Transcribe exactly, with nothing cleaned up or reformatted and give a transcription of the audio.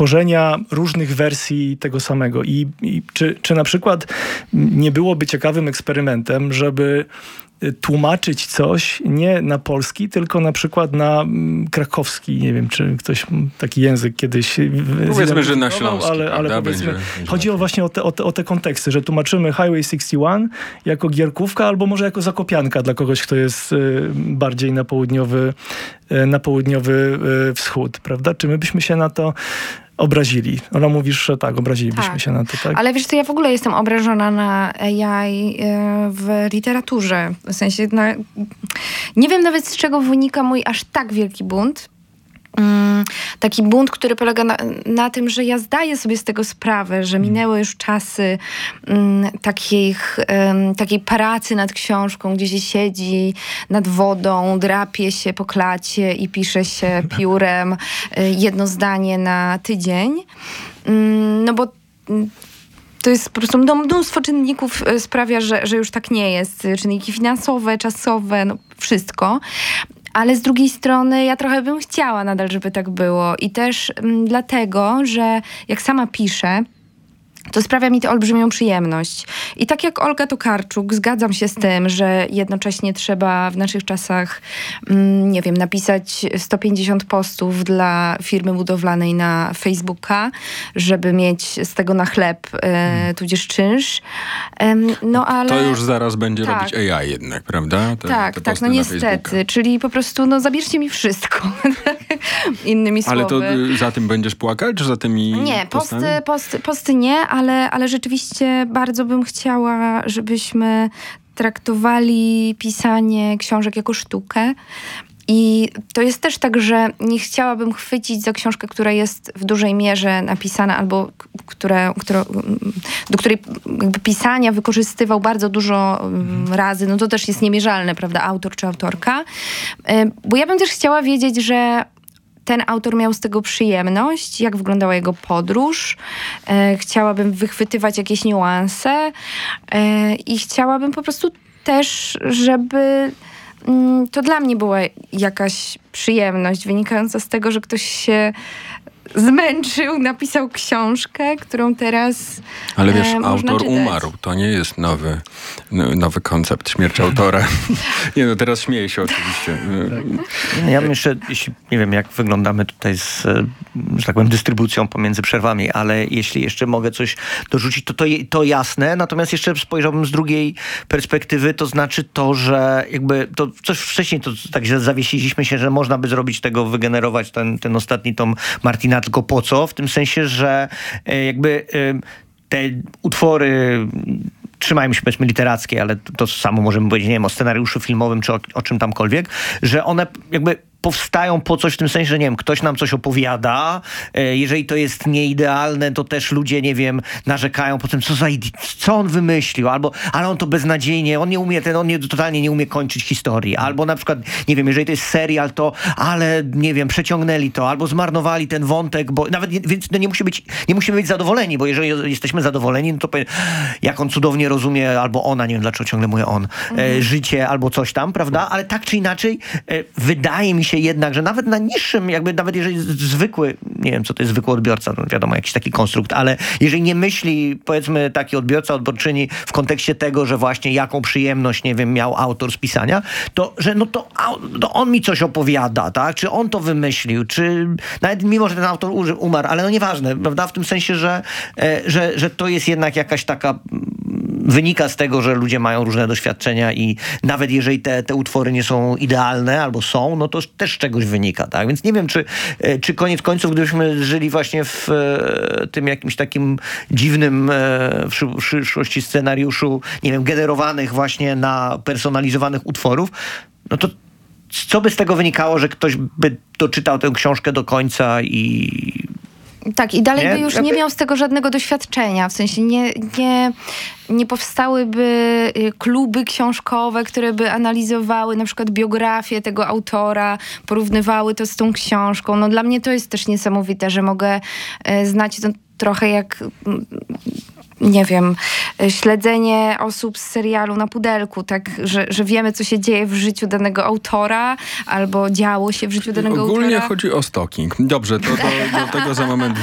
tworzenia różnych wersji tego samego. I, i czy, czy na przykład nie byłoby ciekawym eksperymentem, żeby tłumaczyć coś nie na polski, tylko na przykład na mm, krakowski. Nie wiem, czy ktoś taki język kiedyś powiedzmy, że na śląski, ale, ale powiedzmy, będzie, chodzi o właśnie o te, o, te, o te konteksty, że tłumaczymy Highway sześćdziesiąt jeden jako gierkówka albo może jako zakopianka dla kogoś, kto jest y, bardziej na południowy, y, na południowy y, wschód, prawda? Czy my byśmy się na to obrazili? Ona mówisz, że tak, obrazilibyśmy tak. się na to, tak? Ale wiesz co, ja w ogóle jestem obrażona na A I w literaturze. W sensie, na, nie wiem nawet z czego wynika mój aż tak wielki bunt. Um, taki bunt, który polega na, na tym, że ja zdaję sobie z tego sprawę, że minęły już czasy um, takich, um, takiej pracy nad książką, gdzie się siedzi nad wodą, drapie się po klacie i pisze się piórem y, jedno zdanie na tydzień. Um, no bo um, to jest po prostu no, mnóstwo czynników sprawia, że, że już tak nie jest. Czynniki finansowe, czasowe, no wszystko. Ale z drugiej strony ja trochę bym chciała nadal, żeby tak było. I też m, dlatego, że jak sama piszę, to sprawia mi to olbrzymią przyjemność. I tak jak Olga Tokarczuk, zgadzam się z tym, że jednocześnie trzeba w naszych czasach, mm, nie wiem, napisać sto pięćdziesiąt postów dla firmy budowlanej na Facebooka, żeby mieć z tego na chleb, e, tudzież czynsz. E, no ale... To już zaraz będzie tak. robić A I jednak, prawda? Te, tak, te tak, no na niestety. Facebooka. Czyli po prostu, no zabierzcie mi wszystko. Innymi Ale słowy. to y, za tym będziesz płakać, czy za tymi Nie, posty, postami? posty, posty nie, ale, ale rzeczywiście bardzo bym chciała, żebyśmy traktowali pisanie książek jako sztukę. I to jest też tak, że nie chciałabym chwycić za książkę, która jest w dużej mierze napisana, albo które, które, do której jakby pisania wykorzystywał bardzo dużo mhm. razy. No to też jest niemierzalne, prawda, autor czy autorka. Bo ja bym też chciała wiedzieć, że ten autor miał z tego przyjemność, jak wyglądała jego podróż. E, chciałabym wychwytywać jakieś niuanse e, i chciałabym po prostu też, żeby mm, to dla mnie była jakaś przyjemność wynikająca z tego, że ktoś się zmęczył, napisał książkę, którą teraz Ale wiesz, e, można autor czytać. umarł. To nie jest nowy, no, nowy koncept, śmierć autora. Nie no, teraz śmieję się oczywiście. Tak. Ja myślę, jeśli, nie wiem jak wyglądamy tutaj z, że tak powiem, dystrybucją pomiędzy przerwami, ale jeśli jeszcze mogę coś dorzucić, to to, to jasne. Natomiast jeszcze spojrzałbym z drugiej perspektywy, to znaczy to, że jakby to coś wcześniej to tak zawiesiliśmy się, że można by zrobić tego, wygenerować ten, ten ostatni tom Martina, tylko po co? W tym sensie, że jakby te utwory, trzymajmy się powiedzmy literackie, ale to, to samo możemy powiedzieć, nie wiem, o scenariuszu filmowym, czy o, o czym tamkolwiek, że one jakby powstają po coś w tym sensie, że nie wiem, ktoś nam coś opowiada, jeżeli to jest nieidealne, to też ludzie, nie wiem, narzekają po tym, co za co on wymyślił, albo, ale on to beznadziejnie, on nie umie, ten, on nie, totalnie nie umie kończyć historii, albo na przykład, nie wiem, jeżeli to jest serial, to, ale, nie wiem, przeciągnęli to, albo zmarnowali ten wątek, bo nawet, nie, więc no nie, musi być, nie musimy być zadowoleni, bo jeżeli jesteśmy zadowoleni, no to powie, jak on cudownie rozumie, albo ona, nie wiem, dlaczego ciągle mówię on, mhm. e, życie, albo coś tam, prawda, ale tak czy inaczej, e, wydaje mi się jednak, że nawet na niższym, jakby nawet jeżeli zwykły, nie wiem co to jest zwykły odbiorca, no wiadomo, jakiś taki konstrukt, ale jeżeli nie myśli, powiedzmy, taki odbiorca, odbiorczyni w kontekście tego, że właśnie jaką przyjemność, nie wiem, miał autor z pisania, to, że no to, to on mi coś opowiada, tak? Czy on to wymyślił, czy nawet mimo, że ten autor umarł, ale no nieważne, prawda? W tym sensie, że, że, że to jest jednak jakaś taka wynika z tego, że ludzie mają różne doświadczenia i nawet jeżeli te, te utwory nie są idealne albo są, no to też z czegoś wynika, tak? Więc nie wiem, czy, czy koniec końców, gdybyśmy żyli właśnie w e, tym jakimś takim dziwnym e, w przyszłości scenariuszu, nie wiem, generowanych właśnie na personalizowanych utworów, no to co by z tego wynikało, że ktoś by doczytał tę książkę do końca i tak, i dalej nie? by już nie miał z tego żadnego doświadczenia. W sensie nie, nie, nie powstałyby kluby książkowe, które by analizowały na przykład biografię tego autora, porównywały to z tą książką. No dla mnie to jest też niesamowite, że mogę e, znać to trochę jak... nie wiem, śledzenie osób z serialu na pudelku, tak, że, że wiemy, co się dzieje w życiu danego autora, albo działo się w życiu danego Ogólnie autora. chodzi o stalking. Dobrze, to do, do tego za moment